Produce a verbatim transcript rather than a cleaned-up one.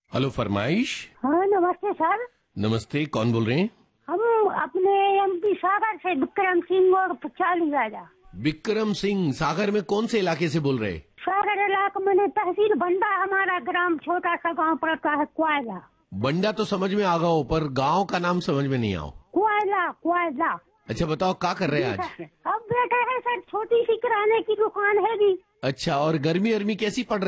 Hello फरमाइश। हाँ नमस्ते सर। नमस्ते, कौन बोल रहे हैं? हम अपने एमपी सागर से विक्रम सिंह और चाली राजा। विक्रम सिंह, सागर में कौन से इलाके से बोल रहे हैं? सागर इलाके में तहसील बंडा, हमारा ग्राम छोटा सा गांव पड़ता है कोयला। बंडा तो समझ में आ गया, पर गांव का नाम समझ में नहीं आओ। कोयला कोयला। अच्छा बताओ, क्या कर रहे हैं आज? अब बैठे हैं सर, छोटी सी किराने की दुकान है भी। अच्छा, और गर्मी अर्मी कैसी पड़